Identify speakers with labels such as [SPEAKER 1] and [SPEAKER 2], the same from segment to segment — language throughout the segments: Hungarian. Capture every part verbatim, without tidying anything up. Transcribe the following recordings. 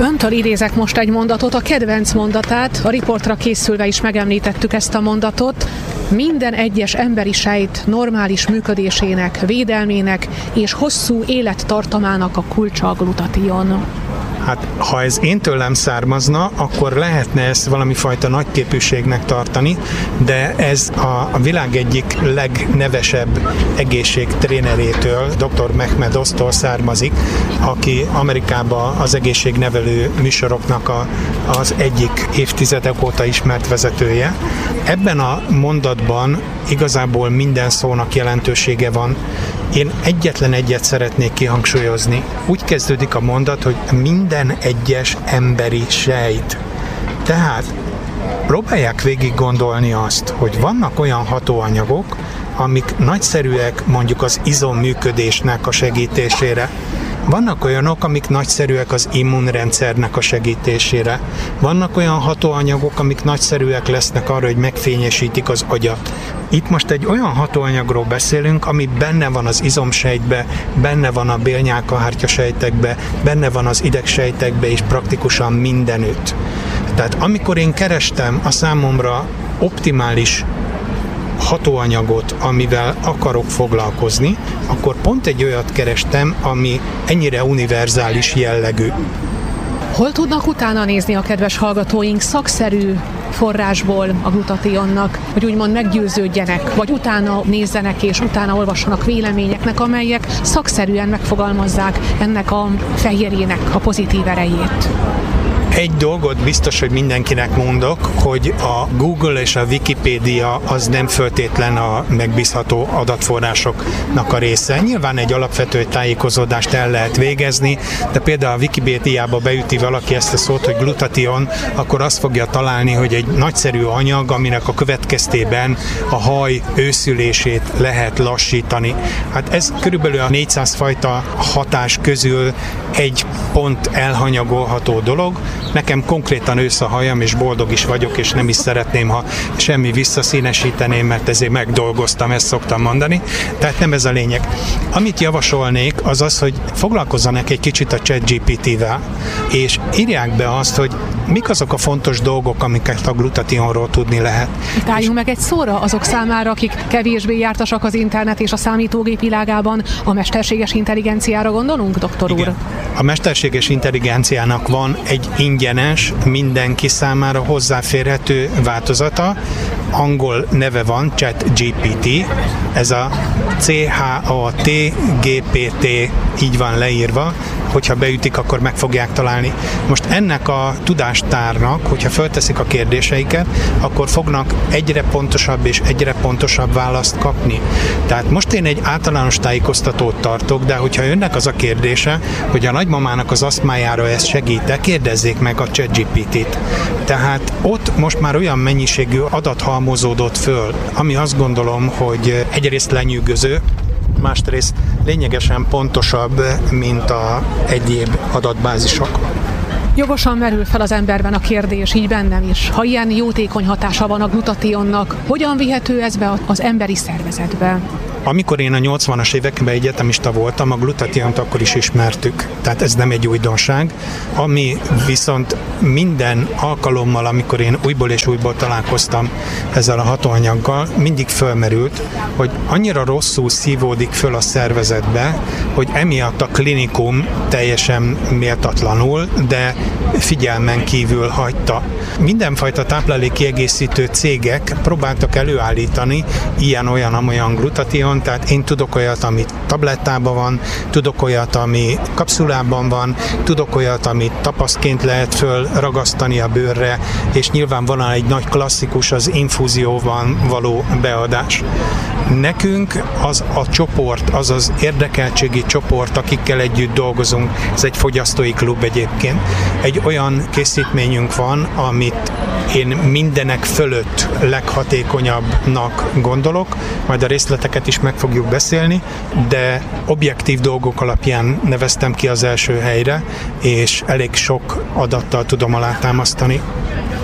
[SPEAKER 1] Öntől idézek most egy mondatot, a kedvenc mondatát, a riportra készülve is megemlítettük ezt a mondatot. Minden egyes emberi sejt normális működésének, védelmének és hosszú élettartamának a kulcsa a glutation.
[SPEAKER 2] Hát, ha ez én tőlem származna, akkor lehetne ezt valami fajta nagyképűségnek tartani, de ez a, a világ egyik legnevesebb egészségtrénerétől, doktor Mehmed Oztól származik, aki Amerikában az egészségnevelő műsoroknak a, az egyik évtizedek óta ismert vezetője. Ebben a mondatban igazából minden szónak jelentősége van. Én egyetlen egyet szeretnék kihangsúlyozni. Úgy kezdődik a mondat, hogy minden egyes emberi sejt. Tehát próbálják végig gondolni azt, hogy vannak olyan hatóanyagok, amik nagyszerűek mondjuk az izomműködésnek a segítésére. Vannak olyanok, amik nagyszerűek az immunrendszernek a segítésére. Vannak olyan hatóanyagok, amik nagyszerűek lesznek arra, hogy megfényesítik az agyat. Itt most egy olyan hatóanyagról beszélünk, ami benne van az izomsejtbe, benne van a bélnyálkahártyasejtekbe, benne van az idegsejtekbe, és praktikusan mindenütt. Tehát amikor én kerestem a számomra optimális hatóanyagot, amivel akarok foglalkozni, akkor pont egy olyat kerestem, ami ennyire univerzális jellegű.
[SPEAKER 1] Hol tudnak utána nézni a kedves hallgatóink szakszerű forrásból a glutationnak, hogy úgymond meggyőződjenek, vagy utána nézzenek és utána olvassanak véleményeknek, amelyek szakszerűen megfogalmazzák ennek a fehérjének a pozitív erejét?
[SPEAKER 2] Egy dolgot biztos, hogy mindenkinek mondok, hogy a Google és a Wikipédia az nem föltétlen a megbízható adatforrásoknak a része. Nyilván egy alapvető tájékozódást el lehet végezni, de például a Wikipédiába beüti valaki ezt a szót, hogy glutation, akkor azt fogja találni, hogy egy nagyszerű anyag, aminek a következtében a haj őszülését lehet lassítani. Hát ez körülbelül a négyszáz fajta hatás közül egy pont elhanyagolható dolog. Nekem konkrétan ősz a hajam, és boldog is vagyok, és nem is szeretném, ha semmi visszaszínesíteném, mert ezért megdolgoztam, ezt szoktam mondani. Tehát nem ez a lényeg. Amit javasolnék, az az, hogy foglalkozzanak egy kicsit a ChatGPT-vel, és írják be azt, hogy mik azok a fontos dolgok, amiket a glutationról tudni lehet.
[SPEAKER 1] Itt álljunk meg egy szóra azok számára, akik kevésbé jártasak az internet és a számítógép világában. A mesterséges intelligenciára gondolunk, doktor úr?
[SPEAKER 2] Igen. A mesterséges intelligenciának van egy ingyenes, mindenki számára hozzáférhető változata. Angol neve van, ChatGPT. Ez a C H A T G P T így van leírva, hogyha beütik, akkor meg fogják találni. Most ennek a tudástárnak, hogyha fölteszik a kérdéseiket, akkor fognak egyre pontosabb és egyre pontosabb választ kapni. Tehát most én egy általános tájékoztatót tartok, de hogyha önnek az a kérdése, hogy a nagymamának az asztmájára ez segít-e, kérdezzék meg a ChatGPT-t. Tehát ott most már olyan mennyiségű adat halmozódott föl, ami azt gondolom, hogy egyrészt lenyűgöző, másrészt lényegesen pontosabb, mint a egyéb adatbázisok.
[SPEAKER 1] Jogosan merül fel az emberben a kérdés, így bennem is. Ha ilyen jótékony hatása van a glutationnak, hogyan vihető ez be az emberi szervezetbe?
[SPEAKER 2] Amikor én a nyolcvanas években egyetemista voltam, a glutationt akkor is ismertük, tehát ez nem egy újdonság. Ami viszont minden alkalommal, amikor én újból és újból találkoztam ezzel a hatóanyaggal, mindig fölmerült, hogy annyira rosszul szívódik föl a szervezetbe, hogy emiatt a klinikum teljesen méltatlanul, de figyelmen kívül hagyta. Mindenfajta táplálékkiegészítő cégek próbáltak előállítani ilyen-olyan-amolyan glutation, tehát én tudok olyat, ami tablettában van, tudok olyat, ami kapszulában van, tudok olyat, amit tapasztként lehet fölragasztani a bőrre, és nyilvánvalóan egy nagy klasszikus az infúzióban való beadás. Nekünk az a csoport, az az érdekeltségi csoport, akikkel együtt dolgozunk, ez egy fogyasztói klub egyébként. Egy olyan készítményünk van, amit én mindenek fölött leghatékonyabbnak gondolok, majd a részleteket is meg fogjuk beszélni, de objektív dolgok alapján neveztem ki az első helyre, és elég sok adattal tudom alátámasztani.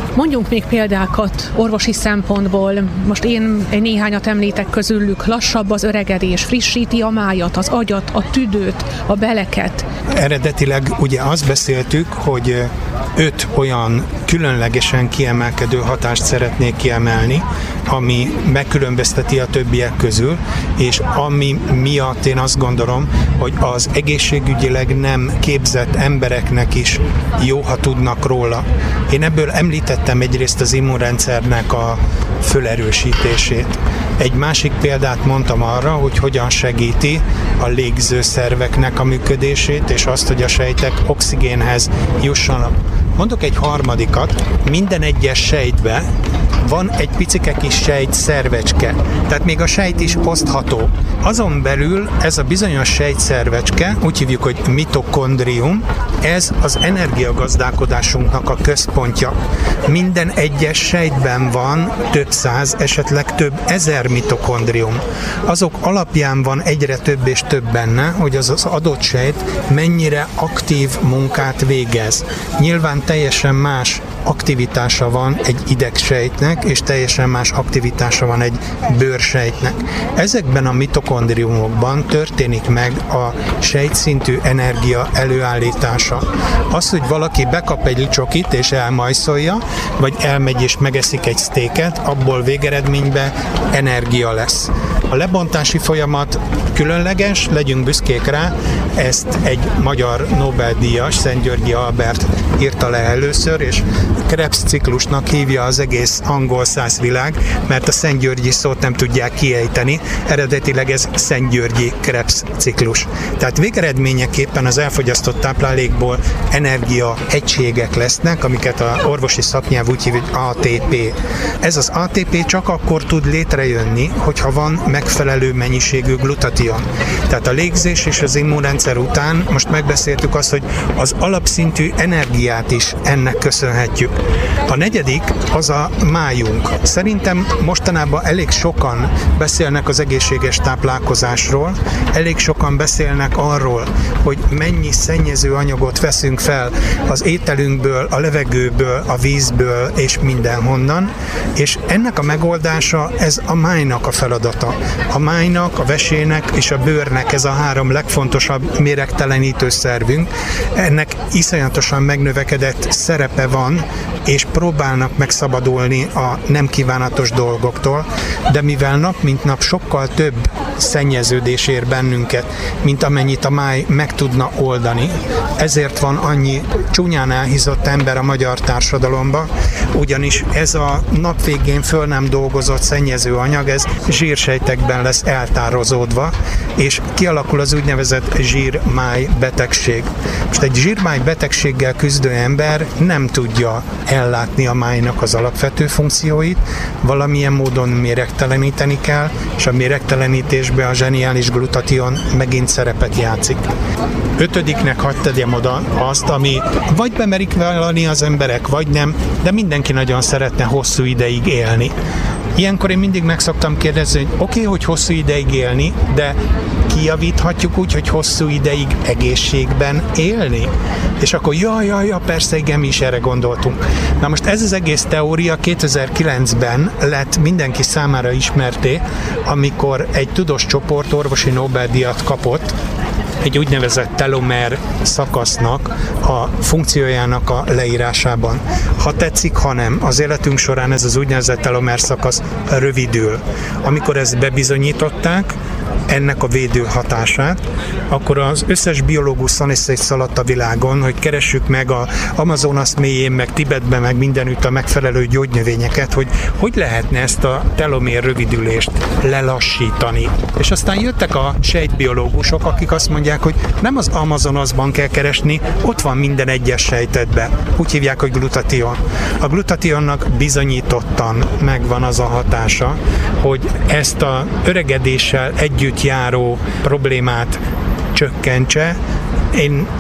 [SPEAKER 1] Mondjunk még példákat orvosi szempontból. Most én egy néhányat említek közülük. Lassabb az öregedés, frissíti a májat, az agyat, a tüdőt, a beleket.
[SPEAKER 2] Eredetileg ugye azt beszéltük, hogy öt olyan különlegesen kiemelkedő hatást szeretnék kiemelni, ami megkülönbözteti a többiek közül, és ami miatt én azt gondolom, hogy az egészségügyileg nem képzett embereknek is jó, ha tudnak róla. Én ebből említettem egyrészt az immunrendszernek a fölerősítését. Egy másik példát mondtam arra, hogy hogyan segíti a légzőszerveknek a működését, és azt, hogy a sejtek oxigénhez jussanak. Mondok egy harmadikat, minden egyes sejtbe van egy picike kis sejt szervecske, tehát még a sejt is osztható. Azon belül ez a bizonyos sejtszervecske, úgy hívjuk, hogy mitokondrium, ez az energiagazdálkodásunknak a központja. Minden egyes sejtben van több száz, esetleg több ezer mitokondrium. Azok alapján van egyre több és több benne, hogy az az adott sejt mennyire aktív munkát végez. Nyilván teljesen más aktivitása van egy idegsejtnek, és teljesen más aktivitása van egy bőrsejtnek. Ezekben a mitokondriumokban történik meg a sejtszintű energia előállítása. Az, hogy valaki bekap egy csokit és elmajszolja, vagy elmegy és megeszik egy sztéket, abból végeredményben energia lesz. A lebontási folyamat különleges, legyünk büszkék rá, ezt egy magyar Nobel-díjas, Szent-Györgyi Albert írta le először, és Krebs ciklusnak hívja az egész angol száz világ, mert a Szent-Györgyi szót nem tudják kiejteni, eredetileg ez Szent-Györgyi Krebs ciklus. Tehát végeredményeképpen az elfogyasztott táplálékból energia egységek lesznek, amiket a orvosi szaknyelv úgy hívja, hogy á té pé. Ez az á té pé csak akkor tud létrejönni, hogyha van megfelelő mennyiségű glutation. Tehát a légzés és az immunrendszer után most megbeszéltük azt, hogy az alapszintű energiát is ennek köszönhetjük. A negyedik az a májunk. Szerintem mostanában elég sokan beszélnek az egészséges táplálkozásról, elég sokan beszélnek arról, hogy mennyi szennyező anyagot veszünk fel az ételünkből, a levegőből, a vízből és mindenhonnan, és ennek a megoldása ez a májnak a feladata. A májnak, a vesének és a bőrnek ez a három legfontosabb méregtelenítő szervünk. Ennek iszonyatosan megnövekedett szerepe van, és próbálnak megszabadulni a nem kívánatos dolgoktól, de mivel nap mint nap sokkal több szennyeződés ér bennünket, mint amennyit a máj meg tudna oldani, ezért van annyi csúnyán elhízott ember a magyar társadalomban, ugyanis ez a nap végén föl nem dolgozott szennyező anyag, ez zsírsejtekben lesz eltározódva, és kialakul az úgynevezett zsírmáj betegség. Most egy zsírmáj betegséggel küzdő ember nem tudja ellátni a májnak az alapvető funkcióit, valamilyen módon méregteleníteni kell, és a méregtelenítésben a zseniális glutation megint szerepet játszik. Ötödiknek hadd tegyem oda azt, ami vagy bemerik vállalni az emberek, vagy nem, de mindenki nagyon szeretne hosszú ideig élni. Ilyenkor én mindig meg szoktam kérdezni, hogy oké, okay, hogy hosszú ideig élni, de kijavíthatjuk úgy, hogy hosszú ideig egészségben élni? És akkor jaj, jaj, jaj, persze, igen, mi is erre gondoltunk. Na most ez az egész teória kétezer-kilencben lett mindenki számára ismerté, amikor egy tudós csoport orvosi Nobel-díjat kapott, egy úgynevezett telomer szakasznak a funkciójának a leírásában. Ha tetszik, ha nem, az életünk során ez az úgynevezett telomer szakasz rövidül. Amikor ezt bebizonyították, ennek a védő hatását, akkor az összes biológus szaladt a világon, hogy keressük meg a Amazonas mélyén, meg Tibetben, meg mindenütt a megfelelő gyógynövényeket, hogy hogy lehetne ezt a telomér rövidülést lelassítani. És aztán jöttek a sejtbiológusok, akik azt mondják, hogy nem az Amazonasban kell keresni, ott van minden egyes sejtetben. Úgy hívják, hogy glutation. A glutationnak bizonyítottan megvan az a hatása, hogy ezt a öregedéssel együtt járó problémát csökkentse. Én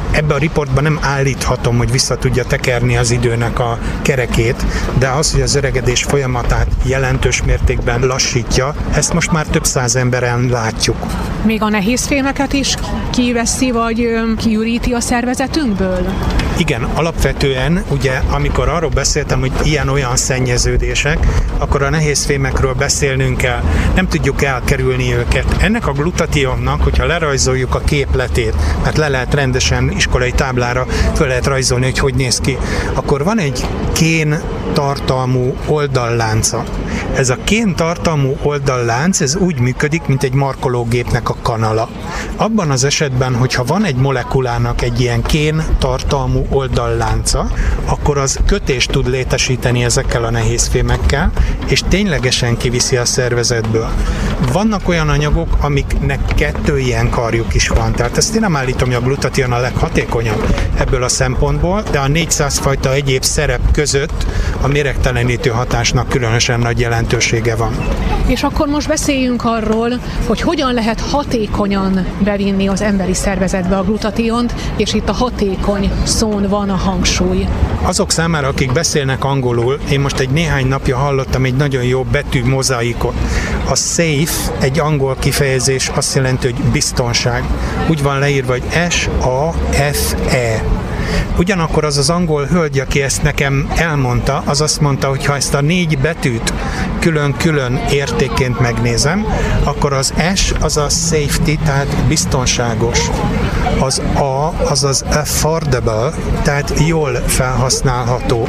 [SPEAKER 2] ebbe a riportban nem állíthatom, hogy vissza tudja tekerni az időnek a kerekét, de az, hogy az öregedés folyamatát jelentős mértékben lassítja, ezt most már több száz emberen látjuk.
[SPEAKER 1] Még a nehézfémeket is kiveszi, vagy kiüríti a szervezetünkből?
[SPEAKER 2] Igen, alapvetően ugye, amikor arról beszéltem, hogy ilyen-olyan szennyeződések, akkor a nehézfémekről beszélnünk kell. Nem tudjuk elkerülni őket. Ennek a glutationnak, hogyha lerajzoljuk a képletét, mert le lehet rendesen iskolai táblára föl lehet rajzolni, hogy hogy néz ki, akkor van egy kén tartalmú oldallánca. Ez a kén tartalmú oldallánc, ez úgy működik, mint egy markológépnek a kanala. Abban az esetben, hogyha van egy molekulának egy ilyen kén tartalmú oldallánca, akkor az kötést tud létesíteni ezekkel a nehézfémekkel, és ténylegesen kiviszi a szervezetből. Vannak olyan anyagok, amiknek kettő ilyen karjuk is van. Tehát ezt én nem állítom, hogy a glutation a leghatékonyabb ebből a szempontból, de a négyszáz fajta egyéb szerep között a méregtelenítő hatásnak különösen nagy jelentősége van.
[SPEAKER 1] És akkor most beszéljünk arról, hogy hogyan lehet hatékonyan bevinni az emberi szervezetbe a glutationt, és itt a hatékony szón van a hangsúly.
[SPEAKER 2] Azok számára, akik beszélnek angolul, én most egy néhány napja hallottam egy nagyon jó betű mozaikot. A safe, egy angol kifejezés, azt jelenti, hogy biztonság. Úgy van leírva, hogy S A F E. Ugyanakkor az az angol hölgy, aki ezt nekem elmondta, az azt mondta, hogy ha ezt a négy betűt külön-külön értékként megnézem, akkor az S az a safety, tehát biztonságos. Az A az az affordable, tehát jól felhasználható.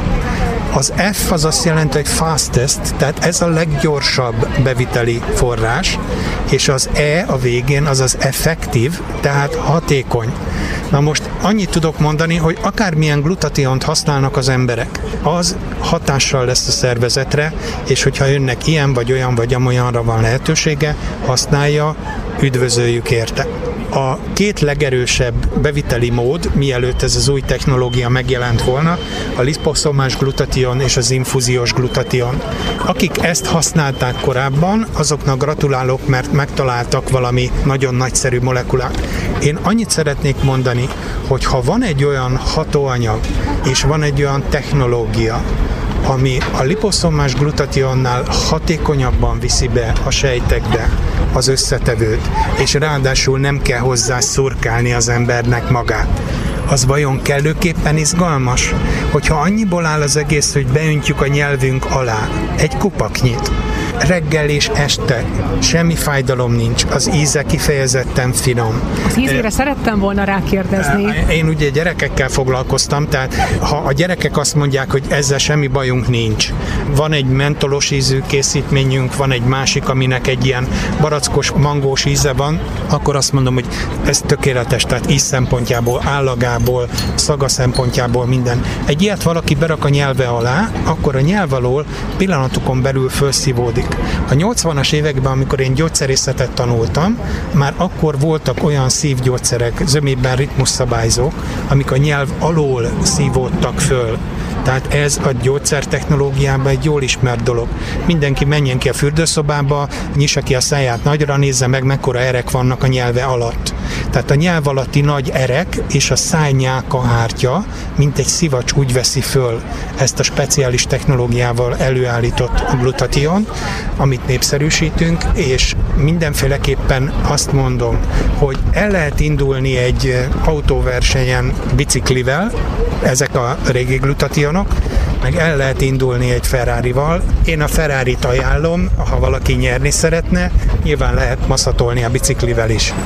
[SPEAKER 2] Az F az azt jelenti, hogy fastest, tehát ez a leggyorsabb beviteli forrás, és az E a végén az az effective, tehát hatékony. Na most annyit tudok mondani, hogy akármilyen glutationt használnak az emberek, az hatással lesz a szervezetre, és hogyha önnek ilyen vagy olyan vagy amolyanra van lehetősége, használja, üdvözöljük érte. A két legerősebb beviteli mód, mielőtt ez az új technológia megjelent volna, a liposzomás glutation és az infúziós glutation. Akik ezt használták korábban, azoknak gratulálok, mert megtaláltak valami nagyon nagyszerű molekulát. Én annyit szeretnék mondani, hogy ha van egy olyan hatóanyag, és van egy olyan technológia, ami a liposzomás glutationnál hatékonyabban viszi be a sejtekbe az összetevőt, és ráadásul nem kell hozzá szurkálni az embernek magát. Az vajon kellőképpen izgalmas? Hogyha annyiból áll az egész, hogy beöntjük a nyelvünk alá egy kupaknyit, reggel és este semmi fájdalom nincs, az íze kifejezetten finom.
[SPEAKER 1] Az ízére e, szerettem volna rákérdezni.
[SPEAKER 2] Én ugye gyerekekkel foglalkoztam, tehát ha a gyerekek azt mondják, hogy ezzel semmi bajunk nincs. Van egy mentolos ízű készítményünk, van egy másik, aminek egy ilyen barackos, mangós íze van, akkor azt mondom, hogy ez tökéletes, tehát íz szempontjából, állagából, szaga szempontjából minden. Egy ilyet valaki berak a nyelve alá, akkor a nyelv alól pillanatokon belül felszívódik. A nyolcvanas években, amikor én gyógyszerészetet tanultam, már akkor voltak olyan szívgyógyszerek, zömében ritmusszabályzók, amik a nyelv alól szívódtak föl. Tehát ez a gyógyszertechnológiában egy jól ismert dolog. Mindenki menjen ki a fürdőszobába, nyissa ki a száját nagyra, nézze meg, mekkora erek vannak a nyelve alatt. Tehát a nyelv alatti nagy erek és a szájnyálka hártya, mint egy szivacs úgy veszi föl ezt a speciális technológiával előállított glutation, amit népszerűsítünk, és mindenféleképpen azt mondom, hogy el lehet indulni egy autóversenyen biciklivel, ezek a régi glutationok, meg el lehet indulni egy Ferrarival. Én a Ferrarit ajánlom, ha valaki nyerni szeretne, nyilván lehet maszatolni a biciklivel is.